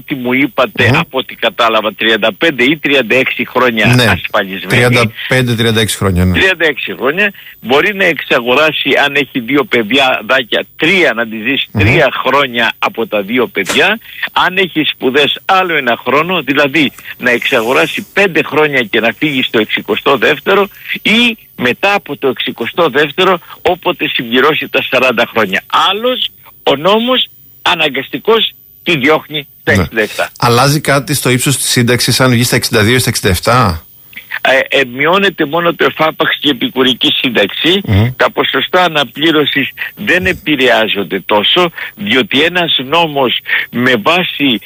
ό,τι μου είπατε, από ό,τι κατάλαβα, 35 ή 36 χρόνια ασφαλισμένη. 35-36 χρόνια, ναι. 36 χρόνια. Μπορεί να εξαγοράσει, αν έχει 2 παιδιά, 3, να τη ζήσει 3 χρόνια από τα 2 παιδιά. Αν έχει σπουδές, άλλο 1 χρόνο, δηλαδή να εξαγοράσει 5 χρόνια και να φύγει στο 62ο, ή μετά από το 62ο, όποτε συμπληρώσει τα 40 χρόνια. Άλλος, ο νόμος αναγκαστικός τη διώχνει στα 67. Αλλάζει κάτι στο ύψος της σύνταξης αν βγει στα 62 ή στα 67? Μειώνεται μόνο το εφάπαξ και η επικουρική σύνταξη. Τα ποσοστά αναπλήρωσης δεν επηρεάζονται τόσο, διότι ένας νόμος με βάση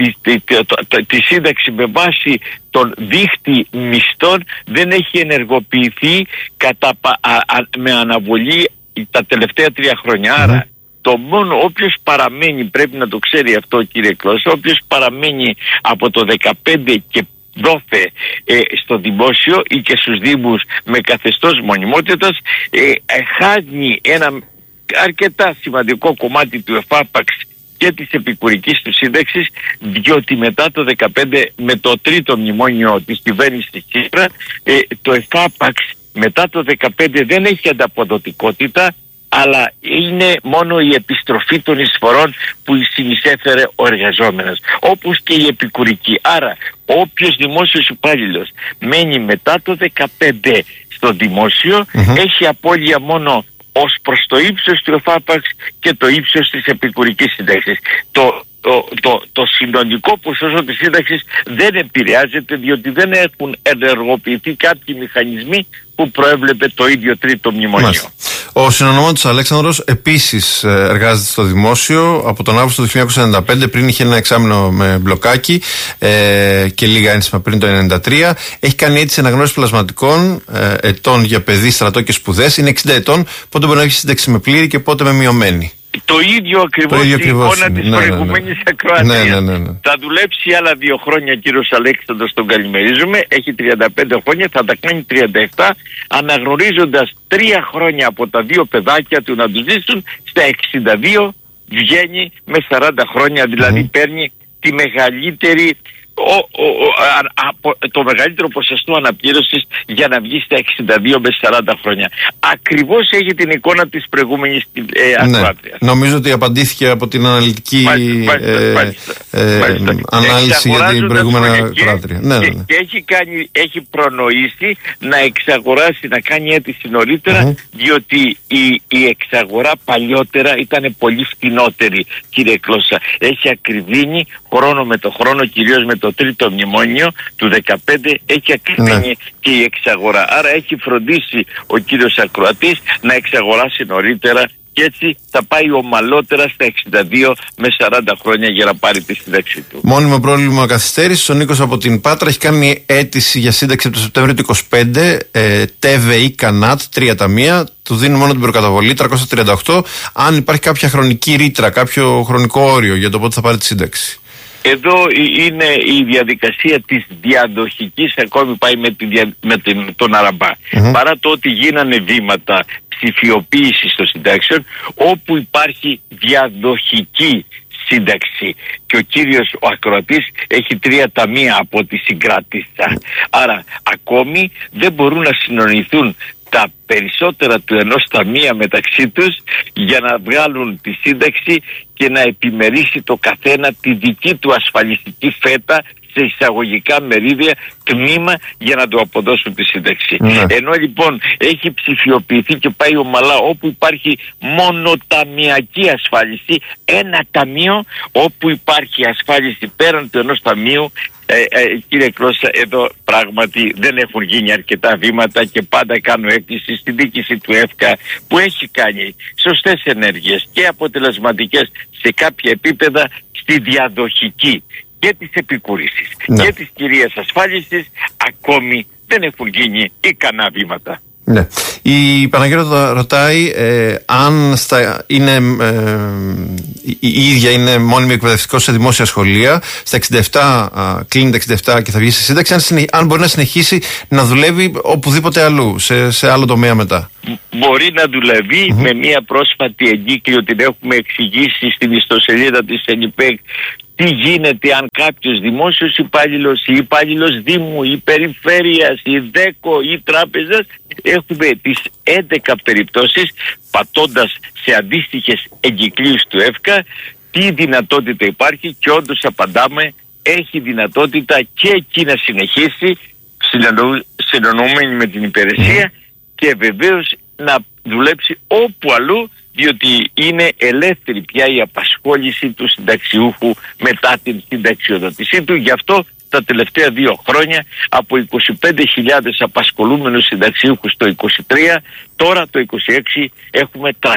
τη σύνταξη, με βάση τον δίχτυ μισθών, δεν έχει ενεργοποιηθεί με αναβολή τα τελευταία 3 χρόνια. Άρα το μόνο, όποιος παραμένει, πρέπει να το ξέρει αυτό, κύριε Κλώσσα, όποιος παραμένει από το 15 και δόθε στο δημόσιο ή και στους δήμους με καθεστώς μονιμότητας, χάνει ένα αρκετά σημαντικό κομμάτι του εφάπαξ και της επικουρικής του σύνταξης, διότι μετά το 2015, με το 3ο μνημόνιο της κυβέρνησης Τσίπρα, το εφάπαξ μετά το 2015 δεν έχει ανταποδοτικότητα, αλλά είναι μόνο η επιστροφή των εισφορών που συνεισέφερε ο εργαζόμενος, όπως και η επικουρική. Άρα όποιος δημόσιος υπάλληλος μένει μετά το 2015 στο δημόσιο, έχει απώλεια μόνο ως προς το ύψος του εφάπαξ και το ύψος της επικουρικής σύνταξης. Το συνολικό ποσοστό της σύνταξης δεν επηρεάζεται, διότι δεν έχουν ενεργοποιηθεί κάποιοι μηχανισμοί που προέβλεπε το ίδιο 3ο μνημονίο. Μάλιστα. Ο συνονομότης Αλέξανδρος επίσης εργάζεται στο δημόσιο από τον Αύγουστο του 1995, πριν είχε ένα εξάμηνο με μπλοκάκι και λίγα ένσημα πριν το 1993. Έχει κάνει αίτηση αναγνώρισης πλασματικών ετών για παιδί, στρατό και σπουδές. Είναι 60 ετών, πότε μπορεί να έχει σύνταξη με πλήρη και πότε με μειωμένη. Το ίδιο ακριβώς η εικόνα της προηγουμένης ακροατρίας. Θα δουλέψει άλλα 2 χρόνια, κύριος Αλέξανδρος, τον καλημερίζουμε. Έχει 35 χρόνια, θα τα κάνει 37, αναγνωρίζοντας 3 χρόνια από τα 2 παιδάκια του να του ζήσουν. Στα 62 βγαίνει με 40 χρόνια, δηλαδή παίρνει τη μεγαλύτερη, το μεγαλύτερο ποσοστό αναπλήρωσης για να βγει στα 62 με 40 χρόνια. Ακριβώς έχει την εικόνα της προηγούμενης ακροάτριας. Νομίζω ότι απαντήθηκε από την αναλυτική ανάλυση για την προηγούμενη ακροάτρια. Και έχει προνοήσει να εξαγοράσει, να κάνει αίτηση νωρίτερα, διότι η εξαγορά παλιότερα ήταν πολύ φτηνότερη, κύριε Κλώσσα. Έχει ακριβήνει χρόνο με το χρόνο, κυρίως με το 3ο μνημόνιο του 2015, έχει ακριβήνει και η εξαγορά. Άρα έχει φροντίσει ο κύριος ακροατής να εξαγοράσει νωρίτερα, και έτσι θα πάει ομαλότερα στα 62 με 40 χρόνια για να πάρει τη σύνταξη του. Μόνιμο πρόβλημα καθυστέρησης. Ο Νίκος από την Πάτρα έχει κάνει αίτηση για σύνταξη από το Σεπτέμβριο του 25, ΤΒ ΚΑΝΑΤ, 3 ταμεία. Του δίνουν μόνο την προκαταβολή, 338. Αν υπάρχει κάποια χρονική ρήτρα, κάποιο χρονικό όριο για το πότε θα πάρει τη σύνταξη. Εδώ είναι η διαδικασία της διαδοχικής, ακόμη πάει με τον Αραμπά. Παρά το ότι γίνανε βήματα ψηφιοποίησης των συντάξεων, όπου υπάρχει διαδοχική σύνταξη και ο κύριος ο ακροατής έχει 3 ταμεία από ό,τι συγκράτησα. Άρα ακόμη δεν μπορούν να συνονιθούν τα περισσότερα του ενός ταμεία μεταξύ τους για να βγάλουν τη σύνταξη και να επιμερίσει το καθένα τη δική του ασφαλιστική φέτα σε εισαγωγικά μερίδια, τμήμα, για να του αποδώσουν τη σύνταξη. Ενώ λοιπόν έχει ψηφιοποιηθεί και πάει ομαλά, όπου υπάρχει μονοταμιακή ασφάλιση, ένα ταμείο όπου υπάρχει ασφάλιση πέραν του ενός ταμείου. Κύριε Κλώσσα, εδώ πράγματι δεν έχουν γίνει αρκετά βήματα και πάντα κάνω έκκληση στην διοίκηση του ΕΦΚΑ, που έχει κάνει σωστές ενέργειες και αποτελεσματικές σε κάποια επίπεδα στη διαδοχική και της επικούρησης και της κυρίας ασφάλισης. Ακόμη δεν έχουν γίνει ικανά βήματα. Ναι. Η Παναγιώτα ρωτάει αν η ίδια είναι μόνιμη εκπαιδευτικός σε δημόσια σχολεία, στα 67 κλείνει τα 67 και θα βγει σε σύνταξη, αν μπορεί να συνεχίσει να δουλεύει οπουδήποτε αλλού, σε άλλο τομέα μετά. Μπορεί να δουλεύει με μια πρόσφατη εγκύκλιο, την έχουμε εξηγήσει στην ιστοσελίδα της ΕΝΙΠΕΚ, τι γίνεται αν κάποιος δημόσιος υπάλληλος ή υπάλληλος Δήμου ή Περιφέρειας ή ΔΕΚΟ ή Τράπεζας. Έχουμε τις 11 περιπτώσεις, πατώντας σε αντίστοιχες εγκυκλίους του ΕΦΚΑ τι δυνατότητα υπάρχει, και όντως απαντάμε, έχει δυνατότητα και εκεί να συνεχίσει συνεννοούμενη με την υπηρεσία και βεβαίως να δουλέψει όπου αλλού, διότι είναι ελεύθερη πια η απασχόληση του συνταξιούχου μετά την συνταξιοδότησή του. Γι' αυτό τα τελευταία 2 χρόνια από 25.000 απασχολούμενους συνταξιούχους το 23, τώρα το 26 έχουμε 300.000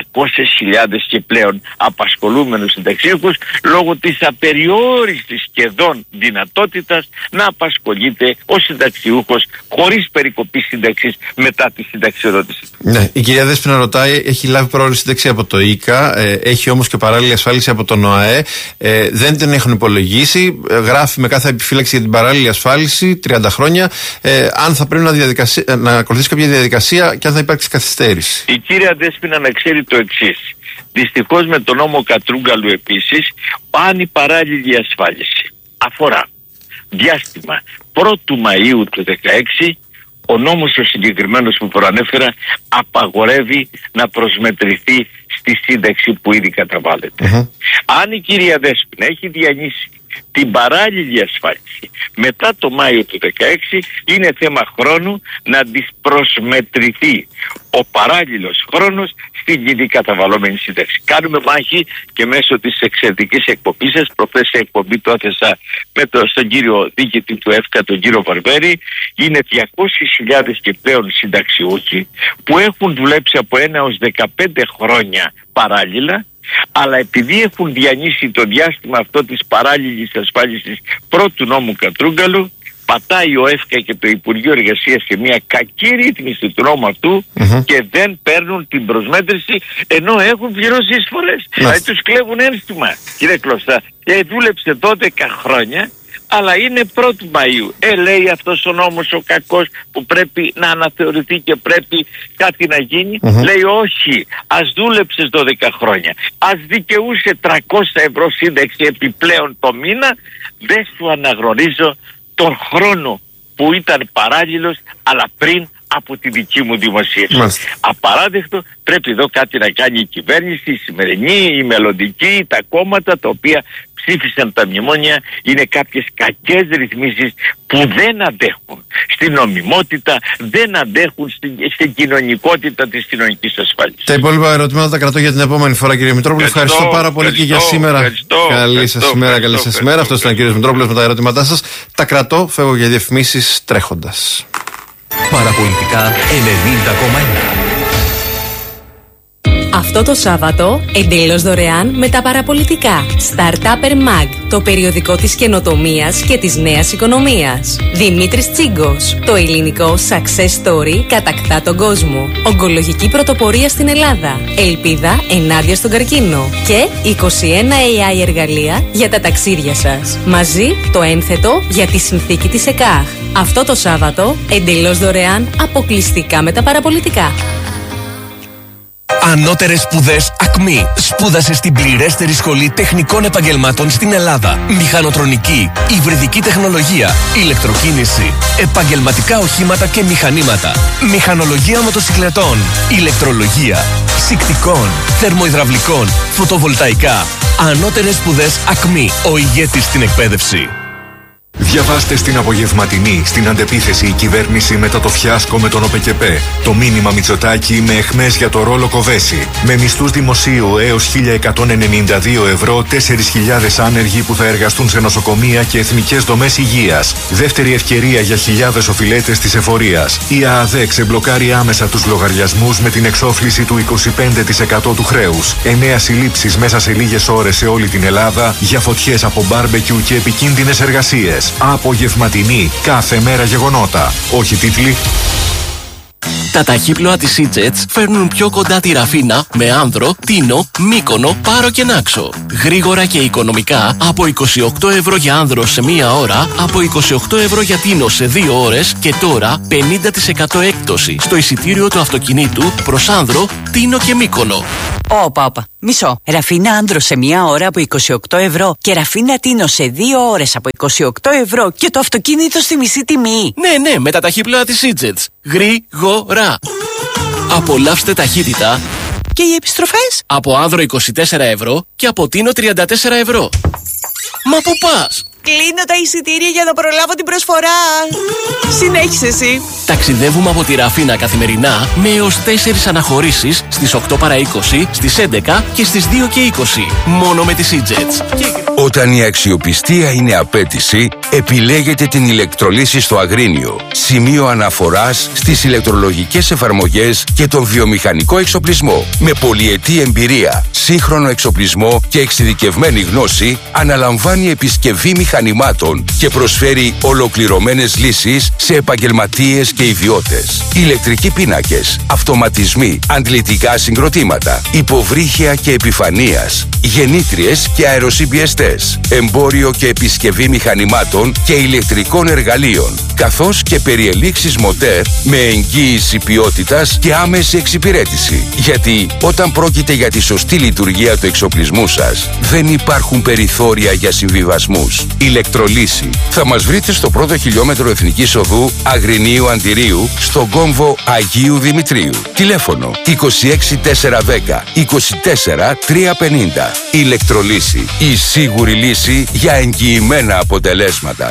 και πλέον απασχολούμενους συνταξιούχους, λόγω της απεριόριστης σχεδόν δυνατότητας να απασχολείται ο συνταξιούχος χωρίς περικοπή σύνταξης μετά τη συνταξιοδότηση. Ναι, η κυρία Δέσποινα ρωτάει, έχει λάβει πρόορη σύνταξη από το ΙΚΑ, έχει όμως και παράλληλη ασφάλιση από τον ΟΑΕ, δεν την έχουν υπολογίσει, γράφει με κάθε επιφύλαξη για την παράλληλη ασφάλιση 30 χρόνια, αν θα πρέπει να ακολουθήσει κάποια διαδικασία και αν θα υπάρξει καθυστέρηση. Η κυρία Δέσποινα να ξέρει το εξής. Δυστυχώς με τον νόμο Κατρούγκαλου επίσης, αν η παράλληλη ασφάλιση αφορά διάστημα 1ου Μαΐου του 2016, ο νόμος ο συγκεκριμένος που προανέφερα απαγορεύει να προσμετρηθεί στη σύνταξη που ήδη καταβάλλεται. Αν η κυρία Δέσποινα έχει διανύσει την παράλληλη ασφάλιση μετά το Μάιο του 2016, είναι θέμα χρόνου να της προσμετρηθεί ο παράλληλος χρόνος στην ήδη καταβαλλόμενη σύνταξη. Κάνουμε μάχη και μέσω της εξαιρετικής εκπομπής σας. Προχθές σε εκπομπή το έθεσα στον κύριο διοικητή του ΕΦΚΑ, τον κύριο Βαρβέρη. Είναι 200.000 και πλέον συνταξιούχοι που έχουν δουλέψει από 1 έως 15 χρόνια παράλληλα, αλλά επειδή έχουν διανύσει το διάστημα αυτό της παράλληλης ασφάλισης πρώτου νόμου Κατρούγκαλου, πατάει ο ΕΦΚΑ και το Υπουργείο Εργασίας σε μια κακή ρύθμιση του νόμου αυτού και δεν παίρνουν την προσμέτρηση, ενώ έχουν πληρώσει εισφορές. Δηλαδή τους κλέβουν ένστημα, κύριε Κλωστά. Δούλεψε 12 χρόνια, αλλά είναι 1η Μαΐου. Λέει αυτός ο νόμος ο κακός που πρέπει να αναθεωρηθεί και πρέπει κάτι να γίνει. Λέει όχι, ας δούλεψες 12 χρόνια, ας δικαιούσε 300 ευρώ σύνταξη επιπλέον το μήνα, δεν σου αναγνωρίζω τον χρόνο που ήταν παράλληλος, αλλά πριν από τη δική μου δημοσίευση. Απαράδεκτο. Πρέπει εδώ κάτι να κάνει η κυβέρνηση, η σημερινή, η μελλοντική, τα κόμματα τα οποία ψήφισαν τα μνημόνια. Είναι κάποιες κακές ρυθμίσεις που δεν αντέχουν στην νομιμότητα, δεν αντέχουν στην κοινωνικότητα της κοινωνικής ασφάλισης. Τα υπόλοιπα ερωτήματα τα κρατώ για την επόμενη φορά, κύριε Μητρόπουλο. Ευχαριστώ πάρα πολύ και για σήμερα. Καλή σας ημέρα, καλή σας ημέρα. Αυτός ήταν ο κύριος Μητρόπουλος με τα ερωτήματά σας. Τα κρατώ, φεύγω για διαφημίσεις τρέχοντας. Παραπολιτικά 90,1. Αυτό το Σάββατο, εντελώς δωρεάν με τα παραπολιτικά. Startupper Mag, το περιοδικό της καινοτομίας και της νέας οικονομίας. Δημήτρης Τσίγκος, το ελληνικό success story κατακτά τον κόσμο. Ογκολογική πρωτοπορία στην Ελλάδα. Ελπίδα ενάντια στον καρκίνο. Και 21 AI εργαλεία για τα ταξίδια σας. Μαζί το ένθετο για τη συνθήκη της ΕΚΑΧ. Αυτό το Σάββατο, εντελώς δωρεάν, αποκλειστικά με τα παραπολιτικά. Ανώτερες σπουδές ΑΚΜΗ. Σπούδασε στην πληρέστερη σχολή τεχνικών επαγγελμάτων στην Ελλάδα. Μηχανοτρονική, υβριδική τεχνολογία, ηλεκτροκίνηση, επαγγελματικά οχήματα και μηχανήματα, μηχανολογία μοτοσυκλετών, ηλεκτρολογία, ψυκτικών, θερμοϊδραυλικών, φωτοβολταϊκά. Ανώτερες σπουδές ΑΚΜΗ. Ο ηγέτης στην εκπαίδευση. Διαβάστε στην απογευματινή, στην αντεπίθεση η κυβέρνηση μετά το φιάσκο με τον ΟΠΕΚΕΠΕ. Το μήνυμα Μητσοτάκη με αιχμές για το ρόλο Κοβέση. Με μισθούς δημοσίου έως 1.192 ευρώ, 4.000 άνεργοι που θα εργαστούν σε νοσοκομεία και εθνικές δομές υγείας. Δεύτερη ευκαιρία για χιλιάδες οφειλέτες της εφορίας. Η ΑΑΔΕ ξεμπλοκάρει άμεσα τους λογαριασμούς με την εξόφληση του 25% του χρέους. 9 συλλήψεις μέσα σε λίγες ώρες σε όλη την Ελλάδα για φωτιές από μπάρμπεκιου και επικίνδυνες εργασίες. Απογευματινή, κάθε μέρα γεγονότα. Όχι τίτλοι. Τα ταχύπλοα της E-Jets φέρνουν πιο κοντά τη Ραφίνα με Άνδρο, Τίνο, Μύκονο, Πάρο και Νάξο. Γρήγορα και οικονομικά από 28 ευρώ για Άνδρο σε μία ώρα, από 28 ευρώ για Τίνο σε 2 ώρες και τώρα 50% έκπτωση στο εισιτήριο του αυτοκινήτου προς Άνδρο, Τίνο και Μύκονο. Όπα. Μισό. Ραφίνα Άνδρο σε 1 ώρα από 28 ευρώ και Ραφίνα Τίνο σε 2 ώρες από 28 ευρώ και το αυτοκίνητο στη μισή τιμή. Ναι, με τα ταχύπλοα της EasyJet. Γρήγορα. Απολαύστε ταχύτητα. Και οι επιστροφές? Από Άνδρο 24 ευρώ και από Τίνο 34 ευρώ. Μα πού πας? Κλείνω τα εισιτήρια για να προλάβω την προσφορά. Συνέχισε εσύ. Ταξιδεύουμε από τη Ραφίνα καθημερινά με έως 4 αναχωρήσεις στις 8 παρά 20, στις 11 και στις 2 και 20. Μόνο με τις EasyJet. Όταν η αξιοπιστία είναι απέτηση, επιλέγετε την ηλεκτρολύση στο Αγρίνιο. Σημείο αναφοράς στις ηλεκτρολογικές εφαρμογές και τον βιομηχανικό εξοπλισμό. Με πολυετή εμπειρία, σύγχρονο εξοπλισμό και εξειδικευμένη γνώση, αναλαμβάνει επισκευή μηχανημάτων και προσφέρει ολοκληρωμένες λύσεις σε επαγγελματίες και ιδιώτες. Ηλεκτρικοί πίνακες, αυτοματισμοί, αντλητικά συγκροτήματα, υποβρύχια και επιφανείας, γεννήτριες και αεροσυμπιεστές, εμπόριο και επισκευή μηχανημάτων και ηλεκτρικών εργαλείων, καθώς και περιελήξεις μοτέρ με εγγύηση ποιότητας και άμεση εξυπηρέτηση. Γιατί όταν πρόκειται για τη σωστή λειτουργία του εξοπλισμού σας, δεν υπάρχουν περιθώρια για συμβιβασμούς. Ηλεκτρολύση. Θα μας βρείτε στο πρώτο χιλιόμετρο Εθνικής Οδού Αγρινίου Αντιρίου, στον κόμβο Αγίου Δημητρίου. Τηλέφωνο 26410 24350. Ηλεκτρολύση. Η σίγουρη λύση για εγγυημένα αποτελέσματα.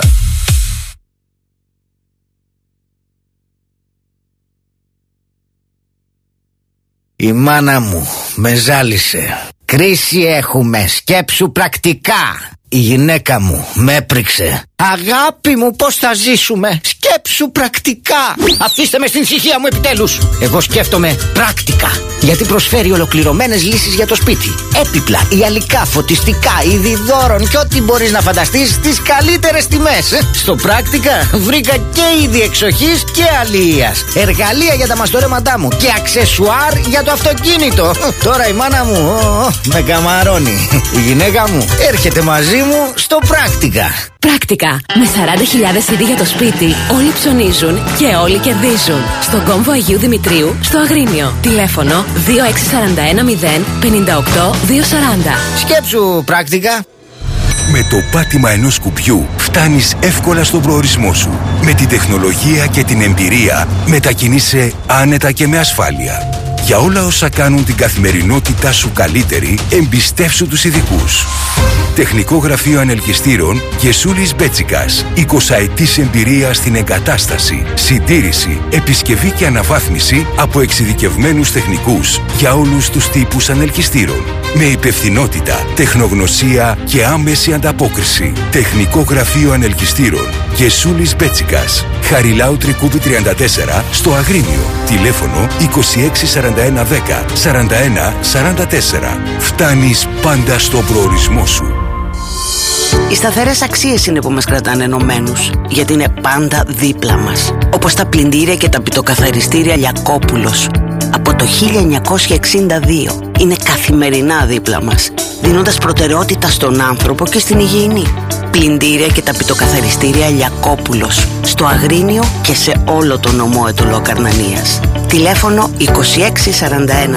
Η μάνα μου με ζάλισε. Κρίση έχουμε, σκέψου πρακτικά. Η γυναίκα μου με έπριξε. Αγάπη μου, πώς θα ζήσουμε? Σκέψου πρακτικά. Αφήστε με στην ησυχία μου επιτέλους. Εγώ σκέφτομαι πράκτικα, γιατί προσφέρει ολοκληρωμένες λύσεις για το σπίτι. Έπιπλα, ιαλικά, φωτιστικά, είδη δώρων και ό,τι μπορείς να φανταστείς στις καλύτερες τιμές. Στο πράκτικα βρήκα και είδη εξοχής και αλληλείας, εργαλεία για τα μαστορέματά μου και αξεσουάρ για το αυτοκίνητο. Τώρα η μάνα μου με καμαρώνει. Η γυναίκα μου έρχεται μαζί μου στο πράκτικα. Πράκτικα. Με 40.000 είδη για το σπίτι, όλοι ψωνίζουν και όλοι κερδίζουν. Στον κόμβο Αγίου Δημητρίου, στο Αγρίνιο. Τηλέφωνο 26410 58 240. Σκέψου πράκτικα. Με το πάτημα ενός κουμπιού φτάνεις εύκολα στον προορισμό σου. Με την τεχνολογία και την εμπειρία μετακινείσαι άνετα και με ασφάλεια. Για όλα όσα κάνουν την καθημερινότητά σου καλύτερη, εμπιστεύσου τους ειδικούς. Τεχνικό Γραφείο Ανελκυστήρων Γεσούλης Μπέτσικας. 20 ετής εμπειρία στην εγκατάσταση, συντήρηση, επισκευή και αναβάθμιση από εξειδικευμένους τεχνικούς για όλους τους τύπους ανελκυστήρων. Με υπευθυνότητα, τεχνογνωσία και άμεση ανταπόκριση. Τεχνικό Γραφείο Ανελκυστήρων Γεσούλης Μπέτσικας. Χαριλάου Τρικούπη 34 στο Αγρίνιο. Τηλέφωνο 264110 4144. Φτάνεις πάντα στον προορισμό σου. Οι σταθερές αξίες είναι που μας κρατάνε ενωμένους, γιατί είναι πάντα δίπλα μας. Όπως τα πλυντήρια και τα πιτοκαθαριστήρια Λιακόπουλος. Από το 1962 είναι καθημερινά δίπλα μας, δίνοντας προτεραιότητα στον άνθρωπο και στην υγιεινή. Πλυντήρια και τα πιτοκαθαριστήρια Λιακόπουλος, στο Αγρίνιο και σε όλο το νομό Ετωλό Καρνανίας. Τηλέφωνο 2641